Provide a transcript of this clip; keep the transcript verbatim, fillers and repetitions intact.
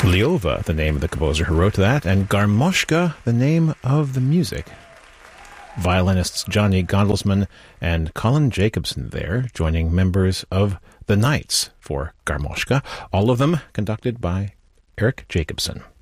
Lyova, the name of the composer who wrote that, and Garmoshka, the name of the music. Violinists Johnny Gondelsman and Colin Jacobson there, joining members of the Knights for Garmoshka, all of them conducted by Eric Jacobson.